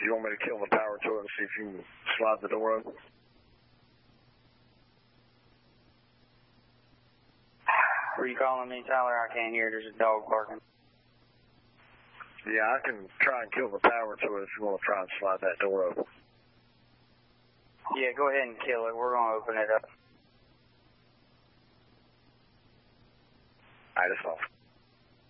you want me to kill the power to it and see if you can slide the door open? Were you calling me, Tyler? I can't hear. There's a dog barking. Yeah, I can try and kill the power to it if you want to try and slide that door open. Yeah, go ahead and kill it. We're going to open it up. All right, it's off.